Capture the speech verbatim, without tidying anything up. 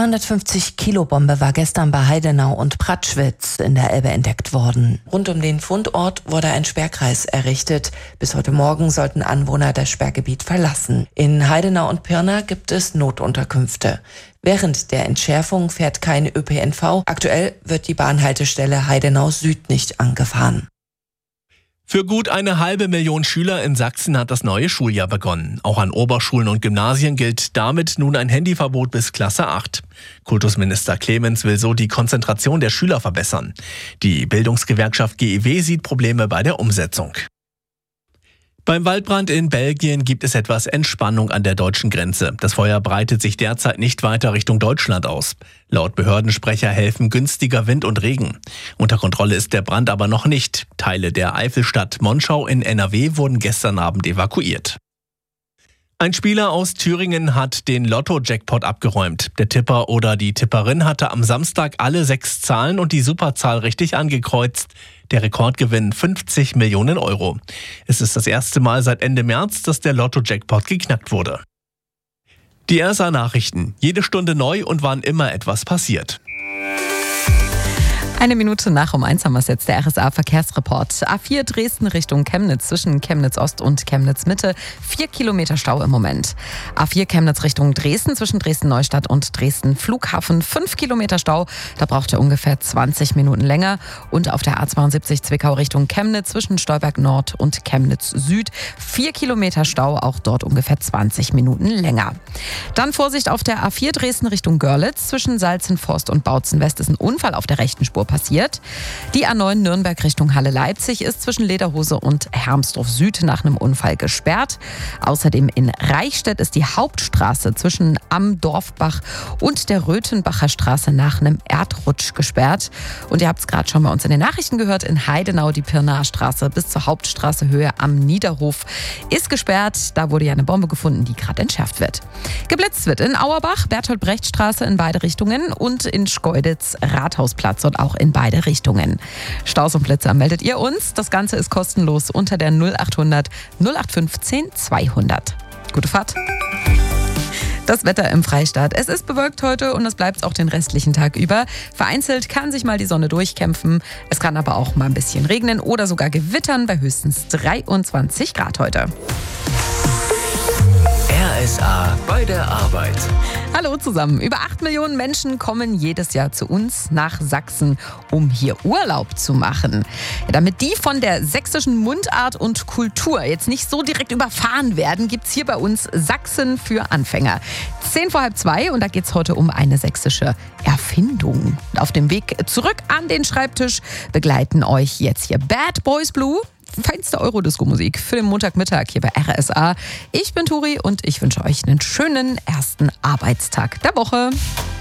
zweihundertfünfzig Kilo Bombe war gestern bei Heidenau und Pratschwitz in der Elbe entdeckt worden. Rund um den Fundort wurde ein Sperrkreis errichtet. Bis heute Morgen sollten Anwohner das Sperrgebiet verlassen. In Heidenau und Pirna gibt es Notunterkünfte. Während der Entschärfung fährt kein Ö P N V. Aktuell wird die Bahnhaltestelle Heidenau Süd nicht angefahren. Für gut eine halbe Million Schüler in Sachsen hat das neue Schuljahr begonnen. Auch an Oberschulen und Gymnasien gilt damit nun ein Handyverbot bis Klasse acht. Kultusminister Clemens will so die Konzentration der Schüler verbessern. Die Bildungsgewerkschaft G E W sieht Probleme bei der Umsetzung. Beim Waldbrand in Belgien gibt es etwas Entspannung an der deutschen Grenze. Das Feuer breitet sich derzeit nicht weiter Richtung Deutschland aus. Laut Behördensprecher helfen günstiger Wind und Regen. Unter Kontrolle ist der Brand aber noch nicht. Teile der Eifelstadt Monschau in N R W wurden gestern Abend evakuiert. Ein Spieler aus Thüringen hat den Lotto-Jackpot abgeräumt. Der Tipper oder die Tipperin hatte am Samstag alle sechs Zahlen und die Superzahl richtig angekreuzt. Der Rekordgewinn fünfzig Millionen Euro. Es ist das erste Mal seit Ende März, dass der Lotto-Jackpot geknackt wurde. Die R S A-Nachrichten. Jede Stunde neu und wann immer etwas passiert. Eine Minute nach um eins haben wir es jetzt, der R S A-Verkehrsreport. A vier Dresden Richtung Chemnitz, zwischen Chemnitz Ost und Chemnitz Mitte. Vier Kilometer Stau im Moment. A vier Chemnitz Richtung Dresden, zwischen Dresden Neustadt und Dresden Flughafen. Fünf Kilometer Stau, da braucht ihr ungefähr zwanzig Minuten länger. Und auf der A zweiundsiebzig Zwickau Richtung Chemnitz, zwischen Stolberg Nord und Chemnitz Süd. Vier Kilometer Stau, auch dort ungefähr zwanzig Minuten länger. Dann Vorsicht auf der A vier Dresden Richtung Görlitz, zwischen Salzenforst und Bautzen West ist ein Unfall auf der rechten Spur passiert. Die A neun Nürnberg Richtung Halle-Leipzig ist zwischen Lederhose und Hermsdorf Süd nach einem Unfall gesperrt. Außerdem in Reichstätt ist die Hauptstraße zwischen Am Dorfbach und der Röthenbacher Straße nach einem Erdrutsch gesperrt. Und ihr habt es gerade schon bei uns in den Nachrichten gehört, in Heidenau die Pirnaer Straße bis zur Hauptstraße Höhe am Niederhof ist gesperrt. Da wurde ja eine Bombe gefunden, die gerade entschärft wird. Geblitzt wird in Auerbach, Bertolt-Brecht-Straße in beide Richtungen und in Schkeuditz Rathausplatz und auch in beide Richtungen. Staus und Blitzer meldet ihr uns. Das Ganze ist kostenlos unter der null achthundert null acht fünfzehn zweihundert. Gute Fahrt. Das Wetter im Freistaat. Es ist bewölkt heute und es bleibt auch den restlichen Tag über. Vereinzelt kann sich mal die Sonne durchkämpfen. Es kann aber auch mal ein bisschen regnen oder sogar gewittern bei höchstens dreiundzwanzig Grad heute. R S A bei der Arbeit. Hallo zusammen. Über acht Millionen Menschen kommen jedes Jahr zu uns nach Sachsen, um hier Urlaub zu machen. Ja, damit die von der sächsischen Mundart und Kultur jetzt nicht so direkt überfahren werden, gibt es hier bei uns Sachsen für Anfänger. Zehn vor halb zwei und da geht es heute um eine sächsische Erfindung. Auf dem Weg zurück an den Schreibtisch begleiten euch jetzt hier Bad Boys Blue. Feinste Eurodisco-Musik für den Montagmittag hier bei R S A. Ich bin Turi und ich wünsche euch einen schönen ersten Arbeitstag der Woche.